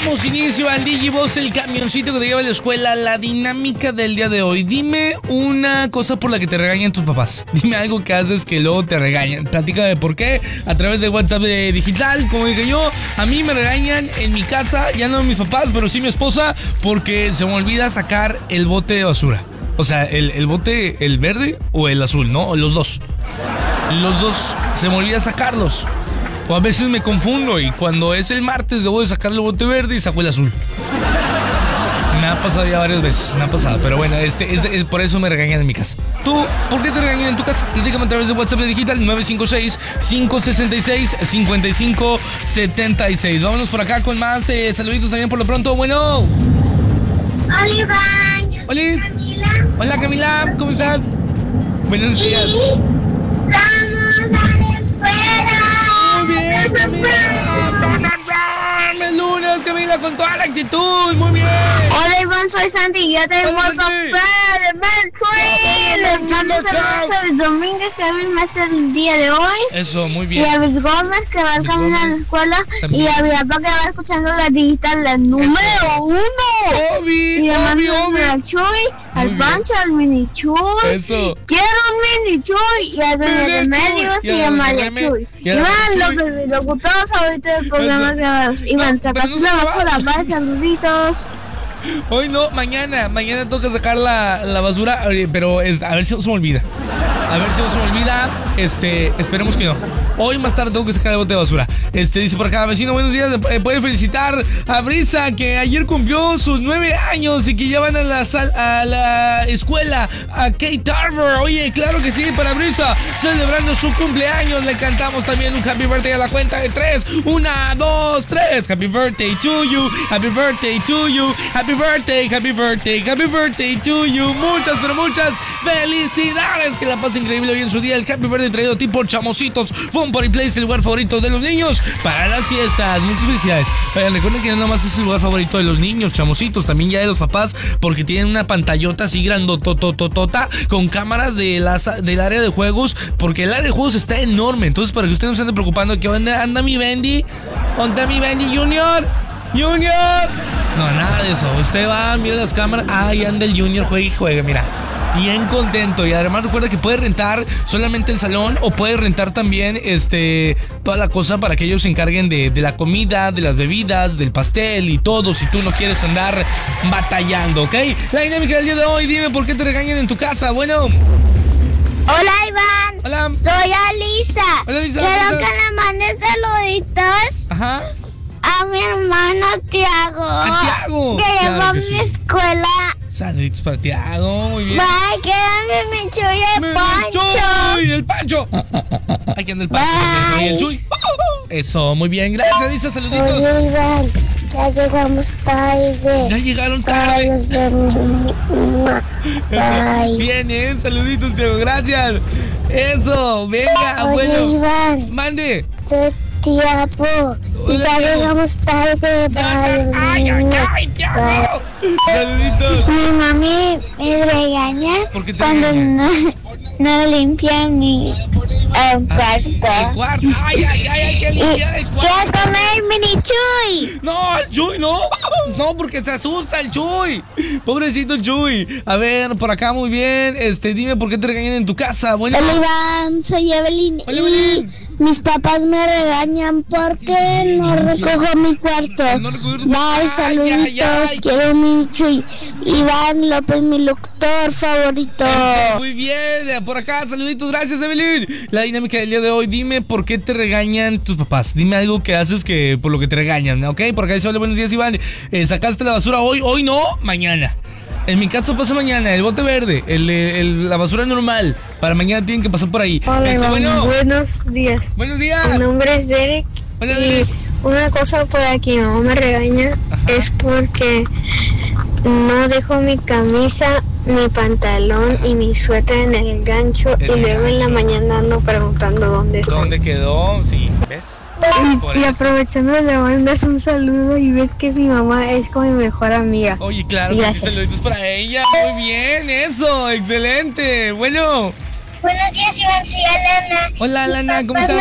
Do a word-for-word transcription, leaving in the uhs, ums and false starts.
Damos inicio al Digivoz, el camioncito que te lleva a la escuela. La dinámica del día de hoy. Dime una cosa por la que te regañan tus papás. Dime algo que haces que luego te regañan. Platícame por qué. A través de WhatsApp de digital, como dije yo. A mí me regañan en mi casa, ya no mis papás, pero sí mi esposa, porque se me olvida sacar el bote de basura. O sea, el, el bote, el verde o el azul, ¿no? Los dos. Los dos se me olvida sacarlos. O a veces me confundo y cuando es el martes debo de sacar el bote verde y saco el azul. Me ha pasado ya varias veces, me ha pasado. Pero bueno, este, es, es, por eso me regañan en mi casa. ¿Tú por qué te regañan en tu casa? Platícame a través de WhatsApp de digital nueve cinco seis, cinco seis seis, cinco cinco siete seis. Vámonos por acá con más eh, saluditos también por lo pronto. Bueno. Hola, Iván. Yo soy Hola. Camila. Hola, Camila. ¿Cómo estás? Buenos días. Y vamos a la escuela. Muy bien, Camila. El lunes, Camila, con toda la actitud. Muy bien. Hola, Iván, soy Santi y yo te Hola, voy a Santi. comprar el Mercury. Les mando saludos a mis domingos que a mí me hace el día de hoy. Eso, muy Y bien. a mis Gómez que va Mis camino a la Gómez escuela. también. Y a mi papá que va escuchando la digital, la número uno. Obi, Y le Obi, mando Obi. al Chuy, al bien. Pancho, al Mini Chuy. Eso. Quiero un Mini Chuy y a Doña Mini Remedios Chuy. y Y a a Doña María Reme- Chuy. y a Doña Iván, Chuy. lo- mi locutor favorito del programa Eso. que va. Iván, No, pero sacaste no se la me va. basura, bye, saluditos. Hoy no, mañana. Mañana toca sacar la, la basura. eh, Pero es- a ver si no se me olvida. A ver si no se me olvida. Este, esperemos que no. Hoy más tarde tengo que sacar el bote de basura. Este, dice por acá, vecino, buenos días. Eh, puede felicitar a Brisa, que ayer cumplió sus nueve años y que ya van a la, sal, a la escuela, a Kate Tarver. Oye, claro que sí, para Brisa, celebrando su cumpleaños. Le cantamos también un happy birthday a la cuenta de tres. Una, dos, tres. Happy birthday to you. Happy birthday to you. Happy birthday, happy birthday, happy birthday to you. Muchas, pero muchas felicidades. Que la pasen increíble hoy en su día. El happy birthday traído a ti por Chamositos Fun Party Place, el lugar favorito de los niños para las fiestas. Muchas felicidades. Oigan, recuerden que no nada más es el lugar favorito de los niños, Chamositos, también ya de los papás, porque tienen una pantallota así grandotototota con cámaras de las, del área de juegos, porque el área de juegos está enorme. Entonces, para que ustedes no se anden preocupando, que anda, anda mi Bendy, ¿dónde está mi Bendy Junior? Junior. No, nada de eso. Usted va, mira las cámaras. Ahí anda el Junior, juegue y juegue, mira. Bien contento. Y además recuerda que puede rentar solamente el salón o puede rentar también este toda la cosa para que ellos se encarguen de, de la comida, de las bebidas, del pastel y todo, si tú no quieres andar batallando, ¿ok? La dinámica del día de hoy, dime por qué te regañan en tu casa. Bueno. Hola, Iván. Hola. Soy Alisa. Hola, Alisa, Quiero ¿cómo que estás? le mandes saluditos Ajá. a mi hermano Tiago. A Tiago. Que Claro lleva a que mi sí. escuela. Saluditos para Tiago, muy bien. Bye, quédame mi Chuy y el Pancho. ¡Chuy! ¡El Pancho! Aquí anda el Pancho. Bye. Y el Chuy. Eso, muy bien. Gracias, Alisa. Saluditos. Oye, Iván, ya llegamos tarde. Ya llegaron tarde. Bye, nos vemos. Bye. Bien, ¿eh? Saluditos, Tiago. Gracias. Eso, venga, Oye, abuelo. Iván, Mande. te tiapo. Y Hola, ya Tiago. llegamos tarde. Bye. ¡Ay, ay, ay, Tiago! Saluditos. Mi mami me regaña ¿Por qué te cuando regaña? no, no limpia mi eh, El cuarto. cuarto. ¡Ay, ay, ay! Hay que Y limpiar el quiero cuarto. comer mini Chuy. No, el Chuy, no. No, porque se asusta el Chuy. Pobrecito Chuy. A ver, por acá muy bien. Este, dime por qué te regañan en tu casa. Bueno. Hola, Iván, soy Evelyn. Hola, y Evelyn. mis papás me regañan porque no recojo mi cuarto. No recoger tu Bye, cuarto. Ay, saluditos. ay, ay. Quiero mi Chuy. Iván López, mi locutor favorito. Muy bien, por acá, saluditos, gracias, Evelyn. La dinámica del día de hoy, dime por qué te regañan tus papás. Dime algo que haces que por lo que te regañan, ¿ok? Por acá dice, hola, buenos días, Iván. Eh, ¿Sacaste la basura hoy? Hoy no, mañana. En mi caso pasa mañana, el bote verde, el, el- la basura normal. Para mañana tienen que pasar por ahí. Hola, Este, Iván. bueno, Buenos días. buenos días. Mi nombre es Derek. Hola, y Derek. una cosa por la que mi mamá me regaña Ajá. es porque no dejo mi camisa, mi pantalón y mi suéter en el gancho En y el luego en la gancho. mañana ando preguntando dónde está. ¿Dónde quedó? Sí, ¿ves? Por Y, y eso. aprovechando le mandas un saludo y ves que mi mamá es como mi mejor amiga. Oye, claro, que sí, Gracias. saluditos para ella. Muy bien, eso, excelente. Bueno, Buenos días, Iván. Soy Alana. hola, Mis Lana, ¿cómo papás estás?